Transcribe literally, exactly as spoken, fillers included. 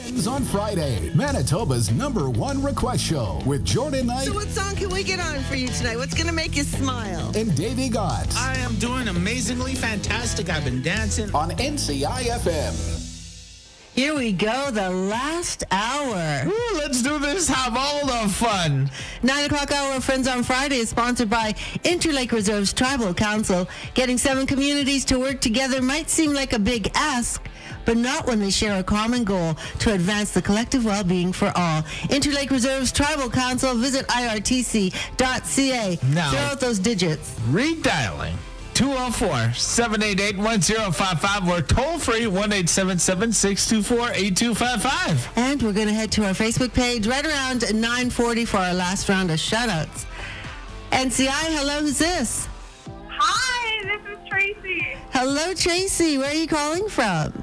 Friends on Friday, Manitoba's number one request show with Jordan Knight. So what song can we get on for you tonight? What's going to make you smile? And Davey Gott. I am doing amazingly fantastic. I've been dancing. On N C I F M. Here we go, the last hour. Ooh, let's do this. Have all the fun. Nine o'clock hour of Friends on Friday is sponsored by Interlake Reserves Tribal Council. Getting seven communities to work together might seem like a big ask, but not when they share a common goal to advance the collective well-being for all. Interlake Reserves Tribal Council. Visit I R T C dot C A. Now, throw out those digits. Redialing. two oh four, seven eight eight, one oh five five or toll free one eight seven seven, six two four, eight two five five. And we're going to head to our Facebook page right around nine forty for our last round of shout-outs. N C I, hello, who's this? Hi, this is Tracy. Hello, Tracy. Where are you calling from?